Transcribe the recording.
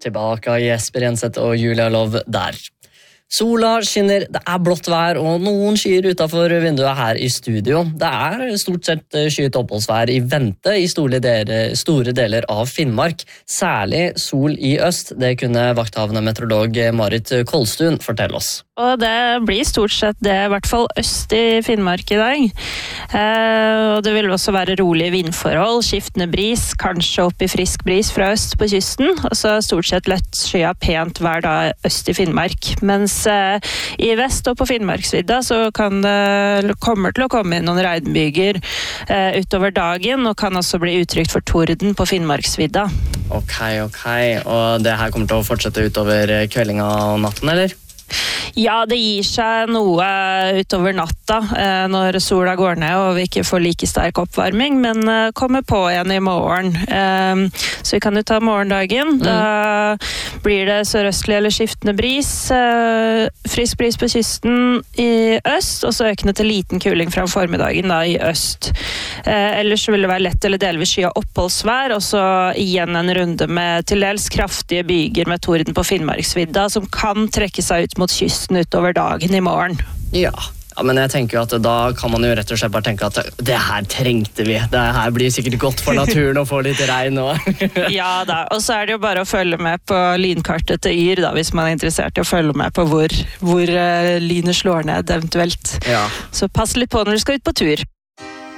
tilbake Jesper Jenseth og Julia Lov der. Sola skinner, det blått vær og noen skyer utenfor vinduet her i studio. Det stort sett skyet oppholdsvær i vente i store deler av Finnmark. Særlig sol i øst, det kunne vakthavende meteorolog Marit Kolstuen fortelle oss. Og det blir stort sett det, i hvert fall øst i Finnmark i dag. Og det vil også være rolige vindforhold, skiftende bris, kanskje opp i frisk bris fra øst på kysten. Og så stort sett lett skya pent hver dag øst i Finnmark. Mens i vest og på Finnmarksvidda så kommer til å komme inn noen regnbyger utover dagen, og kan også bli utrygt for torden på Finnmarksvidda. Ok. Og det her kommer til å fortsette utover kveldinga og natten, eller? Ja, det gir seg noe utover natta når sola går ned og vi ikke får like sterk oppvarming, men kommer på igjen i morgen. Så vi kan jo ta morgendagen. Da blir det sørøstlig eller skiftende bris, frisk bris på kysten i øst, og så økende til liten kuling fra formiddagen da, i øst. Ellers vil det være lett eller delvis sky av oppholdsvær, og så igjen en runde med til dels kraftige byger med torden på Finnmarksvidda, som kan trekke seg ut mot kysten utover dagen i morgen. Ja, men jeg tenker jo at da kan man jo rett og slett bare tenke at det her trengte vi. Det her blir sikkert godt for naturen å få litt regn nå. Ja da, og så det jo bare å følge med på lynkartet til Yr da, hvis man interessert i å følge med på hvor lynet slår ned eventuelt. Ja. Så pass litt på når du skal ut på tur.